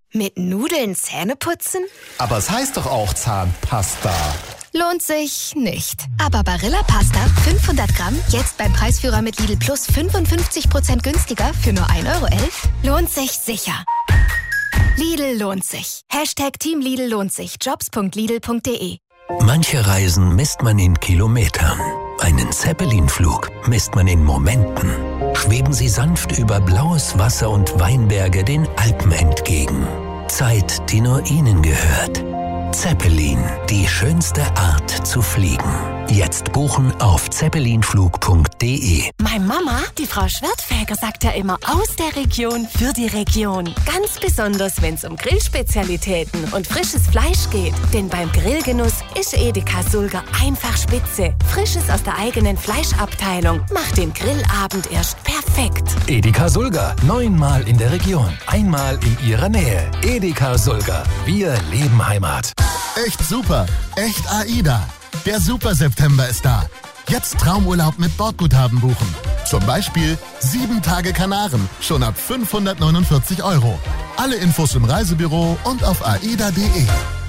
Mit Nudeln Zähne putzen? Aber es heißt doch auch Zahnpasta. Lohnt sich nicht. Aber Barilla Pasta 500 Gramm, jetzt beim Preisführer mit Lidl Plus 55% günstiger für nur 1,11 € lohnt sich sicher. Lidl lohnt sich. #Team Lidl lohnt sich. Jobs.lidl.de. Manche Reisen misst man in Kilometern. Einen Zeppelin-Flug misst man in Momenten. Schweben Sie sanft über blaues Wasser und Weinberge den Alpen entgegen. Zeit, die nur Ihnen gehört. Zeppelin, die schönste Art zu fliegen. Jetzt buchen auf zeppelinflug.de. Meine Mama, die Frau Schwertfeger, sagt ja immer aus der Region für die Region. Ganz besonders, wenn es um Grillspezialitäten und frisches Fleisch geht. Denn beim Grillgenuss ist Edeka Sulger einfach spitze. Frisches aus der eigenen Fleischabteilung macht den Grillabend erst perfekt. Edeka Sulger, 9-mal in der Region, einmal in Ihrer Nähe. Edeka Sulger, wir leben Heimat. Echt super, echt AIDA. Der Super September ist da. Jetzt Traumurlaub mit Bordguthaben buchen. Zum Beispiel 7 Tage Kanaren, schon ab 549 €. Alle Infos im Reisebüro und auf aida.de.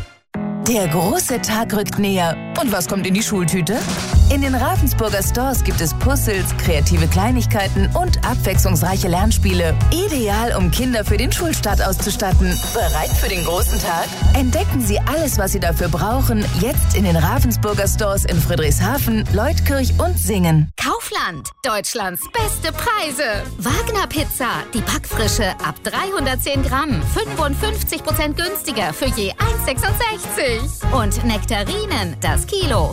Der große Tag rückt näher. Und was kommt in die Schultüte? In den Ravensburger Stores gibt es Puzzles, kreative Kleinigkeiten und abwechslungsreiche Lernspiele. Ideal, um Kinder für den Schulstart auszustatten. Bereit für den großen Tag? Entdecken Sie alles, was Sie dafür brauchen, jetzt in den Ravensburger Stores in Friedrichshafen, Leutkirch und Singen. Kaufland, Deutschlands beste Preise. Wagner Pizza, die Backfrische ab 310 Gramm, 55% günstiger für je 1,66. Und Nektarinen, das Kilo,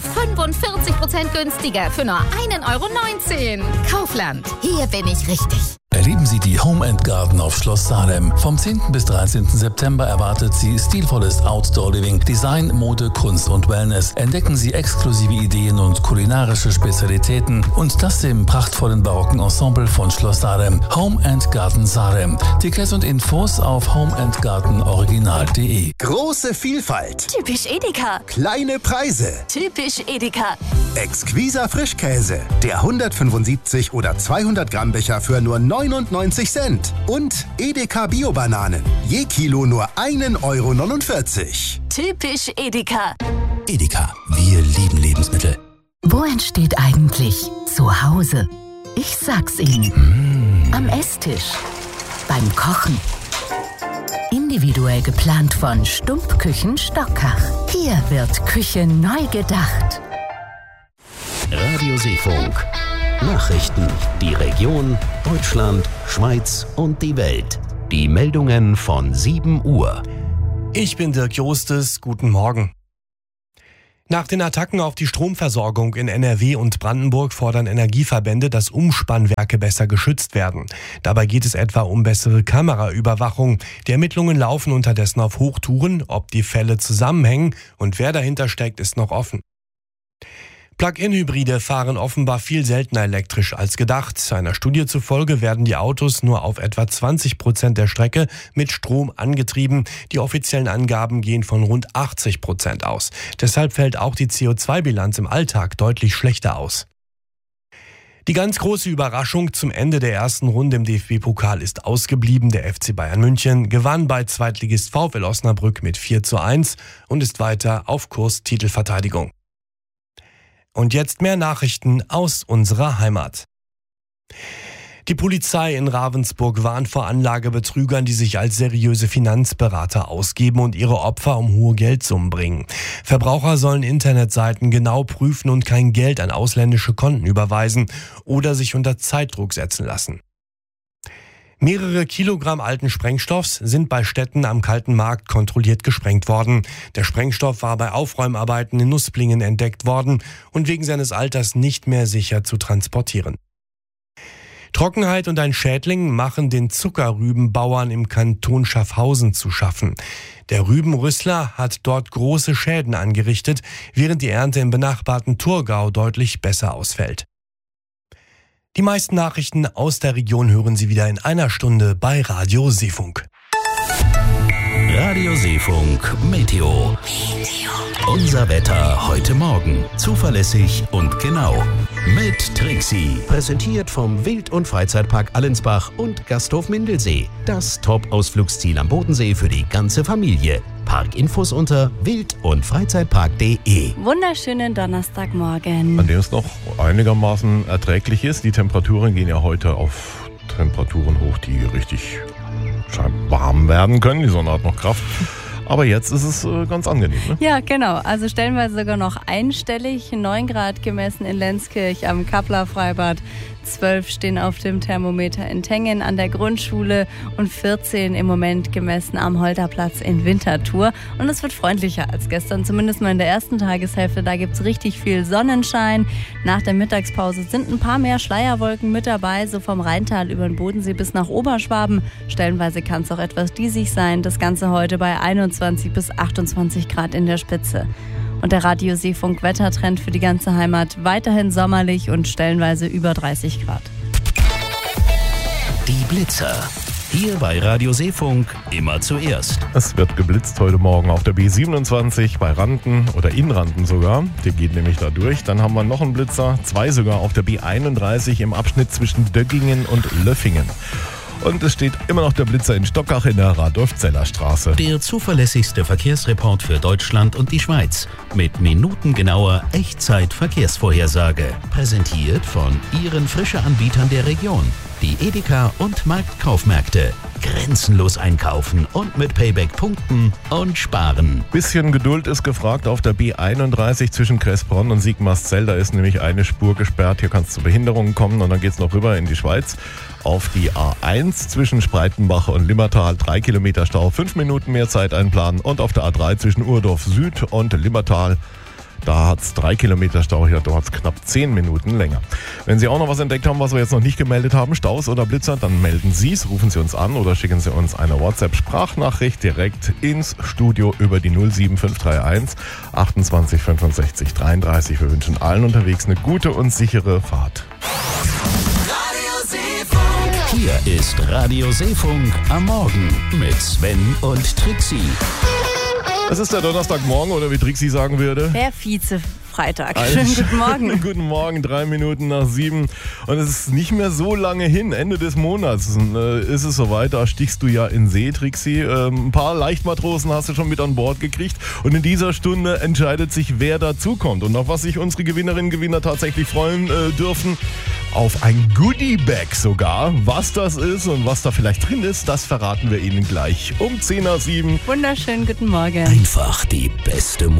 45% günstiger für nur 1,19 €. Kaufland, hier bin ich richtig. Erleben Sie die Home & Garden auf Schloss Salem. Vom 10. bis 13. September erwartet Sie stilvolles Outdoor-Living, Design, Mode, Kunst und Wellness. Entdecken Sie exklusive Ideen und kulinarische Spezialitäten und das im prachtvollen barocken Ensemble von Schloss Salem. Home & Garden Salem. Tickets und Infos auf homeandgardenoriginal.de. Große Vielfalt. Typisch Edeka. Kleine Preise. Typisch Edeka. Exquiser Frischkäse. Der 175 oder 200 Gramm Becher für nur 99 Cent. Und Edeka Bio-Bananen. Je Kilo nur 1,49 €. Typisch Edeka. Edeka, wir lieben Lebensmittel. Wo entsteht eigentlich Zuhause? Ich sag's Ihnen. Am Esstisch. Beim Kochen. Individuell geplant von Stumpfküchen Stockach. Hier wird Küche neu gedacht. Radio Seefunk. Nachrichten, die Region, Deutschland, Schweiz und die Welt. Die Meldungen von 7 Uhr. Ich bin Dirk Jostes, guten Morgen. Nach den Attacken auf die Stromversorgung in NRW und Brandenburg fordern Energieverbände, dass Umspannwerke besser geschützt werden. Dabei geht es etwa um bessere Kameraüberwachung. Die Ermittlungen laufen unterdessen auf Hochtouren. Ob die Fälle zusammenhängen und wer dahinter steckt, ist noch offen. Plug-in-Hybride fahren offenbar viel seltener elektrisch als gedacht. Einer Studie zufolge werden die Autos nur auf etwa 20% der Strecke mit Strom angetrieben. Die offiziellen Angaben gehen von rund 80% aus. Deshalb fällt auch die CO2-Bilanz im Alltag deutlich schlechter aus. Die ganz große Überraschung zum Ende der ersten Runde im DFB-Pokal ist ausgeblieben. Der FC Bayern München gewann bei Zweitligist VfL Osnabrück mit 4:1 und ist weiter auf Kurs Titelverteidigung. Und jetzt mehr Nachrichten aus unserer Heimat. Die Polizei in Ravensburg warnt vor Anlagebetrügern, die sich als seriöse Finanzberater ausgeben und ihre Opfer um hohe Geldsummen bringen. Verbraucher sollen Internetseiten genau prüfen und kein Geld an ausländische Konten überweisen oder sich unter Zeitdruck setzen lassen. Mehrere Kilogramm alten Sprengstoffs sind bei Städten am Kalten Markt kontrolliert gesprengt worden. Der Sprengstoff war bei Aufräumarbeiten in Nusplingen entdeckt worden und wegen seines Alters nicht mehr sicher zu transportieren. Trockenheit und ein Schädling machen den Zuckerrübenbauern im Kanton Schaffhausen zu schaffen. Der Rübenrüssler hat dort große Schäden angerichtet, während die Ernte im benachbarten Thurgau deutlich besser ausfällt. Die meisten Nachrichten aus der Region hören Sie wieder in einer Stunde bei Radio Seefunk. Radio Seefunk Meteo. Unser Wetter heute Morgen. Zuverlässig und genau. Mit Trixie. Präsentiert vom Wild- und Freizeitpark Allensbach und Gasthof Mindelsee. Das Top-Ausflugsziel am Bodensee für die ganze Familie. Parkinfos unter wild- und freizeitpark.de. Wunderschönen Donnerstagmorgen. An dem es noch einigermaßen erträglich ist. Die Temperaturen gehen ja heute auf Temperaturen hoch, die richtig warm werden können. Die Sonne hat noch Kraft. Aber jetzt ist es ganz angenehm, ne? Ja, genau. Also stellenweise sogar noch einstellig. 9 Grad gemessen in Lenzkirch am Kappler Freibad. 12 stehen auf dem Thermometer in Tengen an der Grundschule und 14 im Moment gemessen am Holterplatz in Winterthur. Und es wird freundlicher als gestern, zumindest mal in der ersten Tageshälfte. Da gibt es richtig viel Sonnenschein. Nach der Mittagspause sind ein paar mehr Schleierwolken mit dabei, so vom Rheintal über den Bodensee bis nach Oberschwaben. Stellenweise kann es auch etwas diesig sein. Das Ganze heute bei 21 bis 28 Grad in der Spitze. Und der Radio Seefunk Wettertrend für die ganze Heimat weiterhin sommerlich und stellenweise über 30 Grad. Die Blitzer. Hier bei Radio Seefunk immer zuerst. Es wird geblitzt heute Morgen auf der B27 bei Randen oder in Randen sogar. Der geht nämlich da durch. Dann haben wir noch einen Blitzer, 2 sogar auf der B31 im Abschnitt zwischen Döggingen und Löffingen. Und es steht immer noch der Blitzer in Stockach in der Radolf-Zeller-Straße. Der zuverlässigste Verkehrsreport für Deutschland und die Schweiz. Mit minutengenauer Echtzeit-Verkehrsvorhersage. Präsentiert von Ihren Frische-Anbietern der Region. Die Edeka und Marktkaufmärkte. Grenzenlos einkaufen und mit Payback punkten und sparen. Bisschen Geduld ist gefragt auf der B31 zwischen Kressbronn und Sigmarsfeld. Da ist nämlich eine Spur gesperrt. Hier kann es zu Behinderungen kommen und dann geht es noch rüber in die Schweiz. Auf die A1 zwischen Spreitenbach und Limmertal 3 Kilometer Stau, 5 Minuten mehr Zeit einplanen. Und auf der A3 zwischen Urdorf Süd und Limmertal, da hat es 3 Kilometer Stau, hier dauert es knapp 10 Minuten länger. Wenn Sie auch noch was entdeckt haben, was wir jetzt noch nicht gemeldet haben, Staus oder Blitzer, dann melden Sie es, rufen Sie uns an oder schicken Sie uns eine WhatsApp-Sprachnachricht direkt ins Studio über die 07531 28 65 33. Wir wünschen allen unterwegs eine gute und sichere Fahrt. Hier ist Radio Seefunk am Morgen mit Sven und Trixie. Es ist der Donnerstagmorgen oder wie Trixie sagen würde. Der Vize-Freitag. Schönen guten Morgen. Guten Morgen, 3 Minuten nach 7. Und es ist nicht mehr so lange hin. Ende des Monats ist es soweit. Da stichst du ja in See, Trixie. Ein paar Leichtmatrosen hast du schon mit an Bord gekriegt. Und in dieser Stunde entscheidet sich, wer dazukommt. Und auf was sich unsere Gewinnerinnen und Gewinner tatsächlich freuen dürfen. Auf ein Goodie-Bag sogar. Was das ist und was da vielleicht drin ist, das verraten wir Ihnen gleich um 10 nach 7. Wunderschönen guten Morgen. Einfach die beste